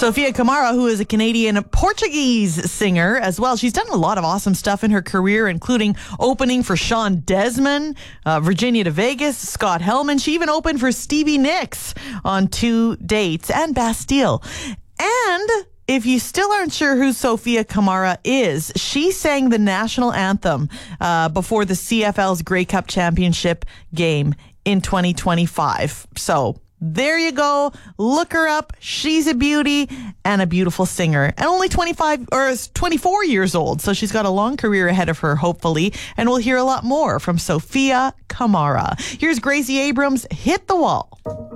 Sofia Kamara, who is a Canadian Portuguese singer as well. She's done a lot of awesome stuff in her career, including opening for Sean Desmond, Virginia to Vegas, Scott Hellman. She even opened for Stevie Nicks on 2 dates, and Bastille. And if you still aren't sure who Sofia Kamara is, she sang the national anthem before the CFL's Grey Cup Championship game in 2025. So there you go. Look her up. She's a beauty and a beautiful singer. And only 24 years old. So she's got a long career ahead of her, hopefully. And we'll hear a lot more from Sofia Kamara. Here's Gracie Abrams, Hit the Wall.